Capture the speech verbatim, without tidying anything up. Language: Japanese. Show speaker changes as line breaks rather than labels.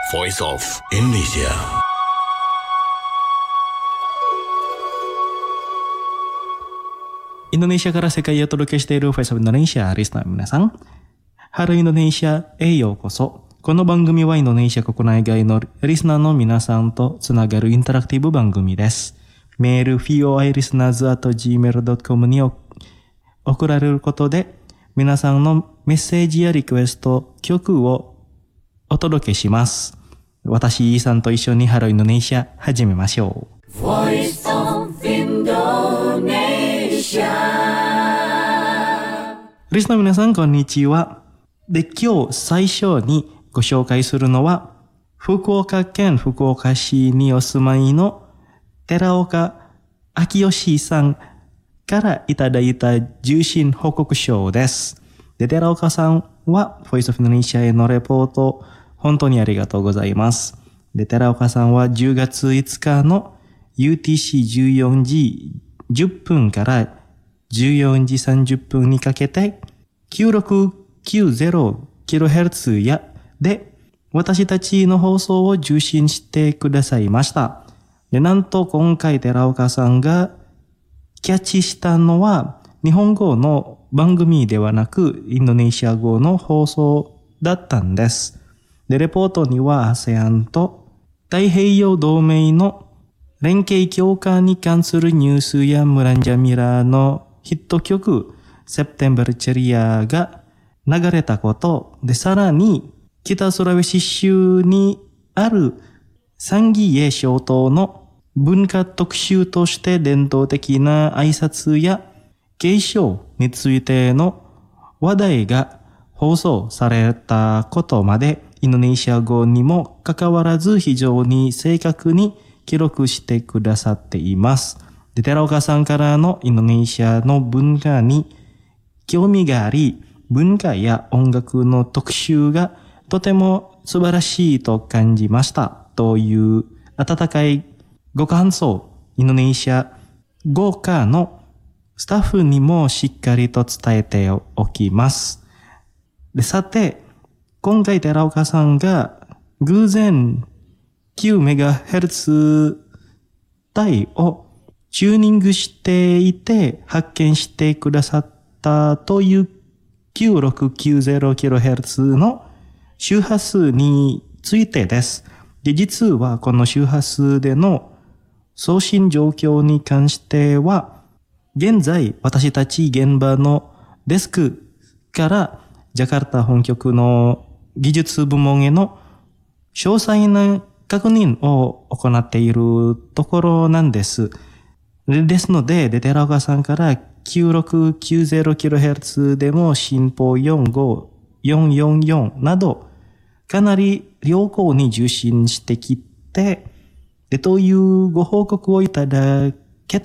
Voice of Indonesia.
Indonesia から世界へお届けしている Voice of Indonesia リスナーの皆さん、春インドネシアへようこそ。この番組はインドネシア国内外のリスナーの皆さんとつながるインタラクティブ番組です。メール フォーアイリスナーズ アットジーメール ドットコム に送られることで、皆さんのメッセージやリクエスト、曲をお届けします。私、イーさんと一緒にハローインドネシア始めましょう。
Voice of Indonesia。
リスナーの皆さん、こんにちは。で、今日最初にご紹介するのは、福岡県福岡市にお住まいの寺岡明義さんからいただいた受信報告書です。で、寺岡さんは、Voice of Indonesia へのレポート、本当にありがとうございます。で、寺岡さんはじゅうがついつかの ユーティーシーじゅうよじじゅっぷんからじゅうよじさんじゅっぷんにかけて きゅうろくきゅうゼロキロヘルツ やで私たちの放送を受信してくださいました。で、なんと今回寺岡さんがキャッチしたのは日本語の番組ではなくインドネシア語の放送だったんです。で、レポートには アセアン と太平洋同盟の連携強化に関するニュースやムランジャミラーのヒット曲 September Ceria が流れたことで、さらに北スラウェシ州にあるサンギエ諸島の文化特集として伝統的な挨拶や継承についての話題が放送されたことまでインドネシア語にもかかわらず非常に正確に記録してくださっています。で、寺岡さんからのインドネシアの文化に興味があり、文化や音楽の特集がとても素晴らしいと感じましたという温かいご感想、インドネシア語科のスタッフにもしっかりと伝えておきます。で、さて、今回寺岡さんが偶然 きゅうメガヘルツ 帯をチューニングしていて発見してくださったというきゅうろくきゅうゼロキロヘルツ の周波数についてです。で、実はこの周波数での送信状況に関しては、現在私たち現場のデスクからジャカルタ本局の技術部門への詳細な確認を行っているところなんです。ですので、で寺岡さんからきゅうろくきゅうゼロキロヘルツ でも進歩よんごよんよんよんなどかなり良好に受信してきて、でというご報告をいただ